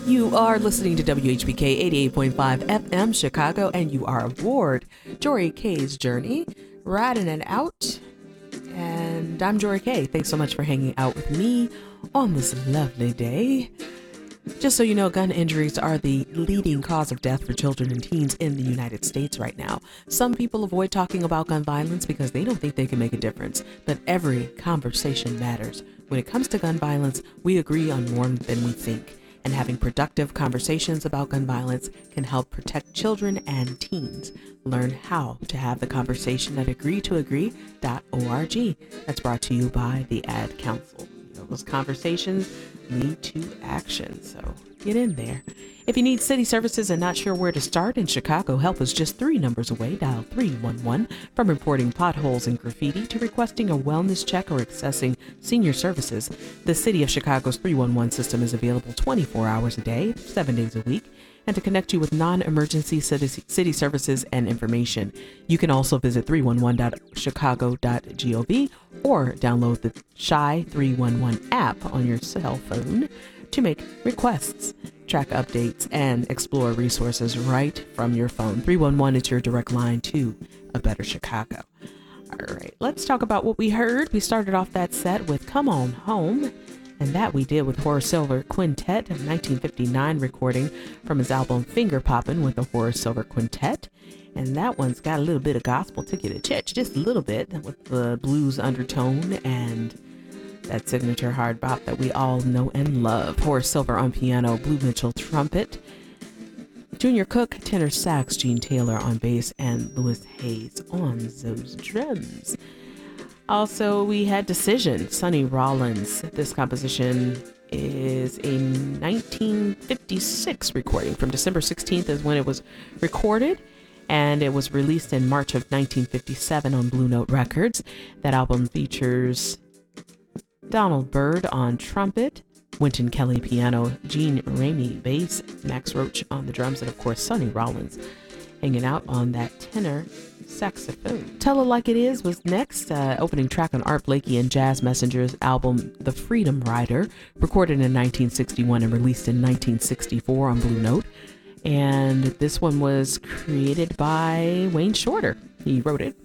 You are listening to WHBK 88.5 FM Chicago, and you are aboard Jory K's Journey, riding it out. And I'm Jory K. Thanks so much for hanging out with me on this lovely day. Just so you know, gun injuries are the leading cause of death for children and teens in the United States right now. Some people avoid talking about gun violence because they don't think they can make a difference, but every conversation matters. When it comes to gun violence, we agree on more than we think, and having productive conversations about gun violence can help protect children and teens. Learn how to have the conversation at agreetoagree.org. That's brought to you by the Ad Council. Those conversations lead to action, so get in there. If you need city services and not sure where to start, in Chicago, help is just 3 numbers away. Dial 311. From reporting potholes and graffiti to requesting a wellness check or accessing senior services, the City of Chicago's 311 system is available 24 hours a day, 7 days a week, and to connect you with non-emergency city services and information. You can also visit 311.chicago.gov or download the Shy 311 app on your cell phone to make requests, track updates, and explore resources right from your phone. 311 is your direct line to a better Chicago. All right, let's talk about what we heard. We started off that set with Come On Home, and that we did with Horace Silver Quintet, a 1959 recording from his album Finger Poppin' with the Horace Silver Quintet. And that one's got a little bit of gospel, took you to church just a little bit, with the blues undertone and that signature hard bop that we all know and love. Horace Silver on piano, Blue Mitchell trumpet, Junior Cook tenor sax, Gene Taylor on bass, and Louis Hayes on those drums. Also, we had Decision, Sonny Rollins. This composition is a 1956 recording. From December 16th is when it was recorded, and it was released in March of 1957 on Blue Note Records. That album features Donald Byrd on trumpet, Wynton Kelly piano, Gene Ramey bass, Max Roach on the drums, and of course Sonny Rollins hanging out on that tenor saxophone. Tell It Like It Is was next, opening track on Art Blakey and Jazz Messenger's album The Freedom Rider, recorded in 1961 and released in 1964 on Blue Note. And this one was created by Wayne Shorter. He wrote it.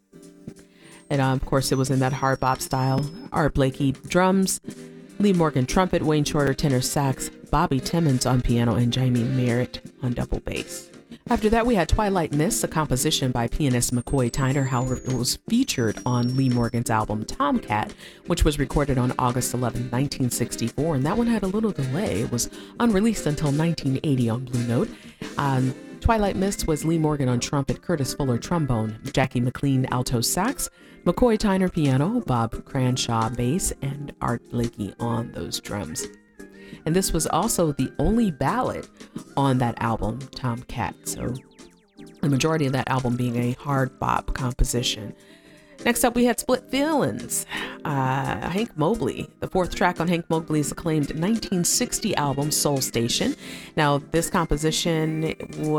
And of course, it was in that hard bop style. Art Blakey drums, Lee Morgan trumpet, Wayne Shorter tenor sax, Bobby Timmons on piano, and Jamie Merritt on double bass. After that, we had Twilight Mists, a composition by pianist McCoy Tyner. However, it was featured on Lee Morgan's album Tomcat, which was recorded on August 11, 1964, and that one had a little delay. It was unreleased until 1980 on Blue Note. Twilight Mists was Lee Morgan on trumpet, Curtis Fuller trombone, Jackie McLean alto sax, McCoy Tyner piano, Bob Cranshaw bass, and Art Blakey on those drums. And this was also the only ballad on that album, Tomcat. So the majority of that album being a hard bop composition. Next up, we had Split Feelings, Hank Mobley, the 4th track on Hank Mobley's acclaimed 1960 album, Soul Station. Now, this composition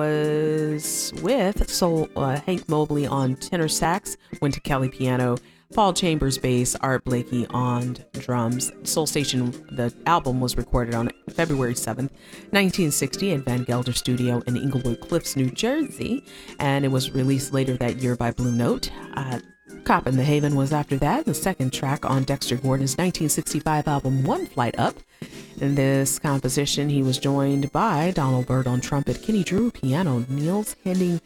was with Hank Mobley on tenor sax, Wynton Kelly piano, Paul Chambers bass, Art Blakey on drums. Soul Station, the album, was recorded on February 7th, 1960 at Van Gelder Studio in Inglewood Cliffs, New Jersey, and it was released later that year by Blue Note. Cop in the Haven was after that, the 2nd track on Dexter Gordon's 1965 album, One Flight Up. In this composition, he was joined by Donald Byrd on trumpet, Kenny Drew piano, Niles Henning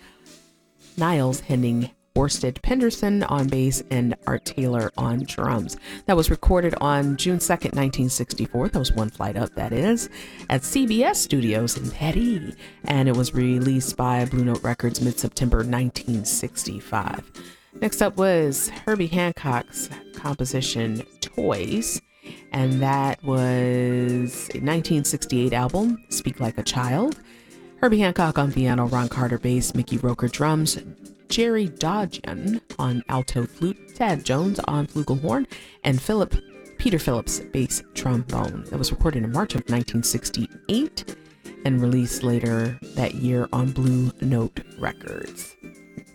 Orsted Penderson on bass, and Art Taylor on drums. That was recorded on June 2nd, 1964. That was One Flight Up, that is, at CBS Studios in Petty. And it was released by Blue Note Records mid-September 1965. Next up was Herbie Hancock's composition Toys. And that was a 1968 album, Speak Like a Child. Herbie Hancock on piano, Ron Carter bass, Mickey Roker drums, Jerry Dodgen on alto flute, Tad Jones on flugelhorn, and Peter Phillips bass trombone. It was recorded in March of 1968 and released later that year on Blue Note Records.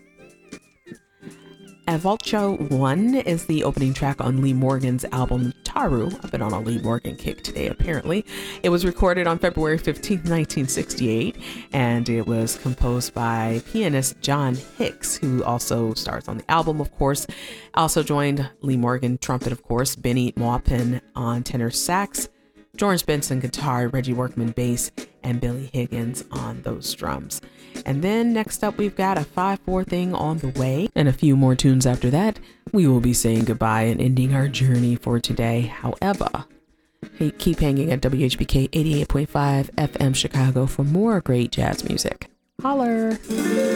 Avalcho 1 is the opening track on Lee Morgan's album Haru. I've been on a Lee Morgan kick today, apparently. It was recorded on February 15th, 1968, and it was composed by pianist John Hicks, who also stars on the album, of course. Also joined Lee Morgan, trumpet, of course, Benny Maupin on tenor sax, George Benson guitar, Reggie Workman bass, and Billy Higgins on those drums. And then next up, we've got a 5/4 thing on the way, and a few more tunes after that. We will be saying goodbye and ending our journey for today. However, hey, keep hanging at WHBK 88.5 FM Chicago for more great jazz music. Holler!